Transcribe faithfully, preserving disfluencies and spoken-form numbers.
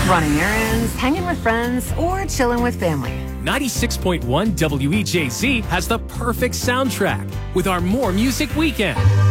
running errands, hanging with friends, or chilling with family. ninety-six point one W E J Z has the perfect soundtrack with our More Music Weekend.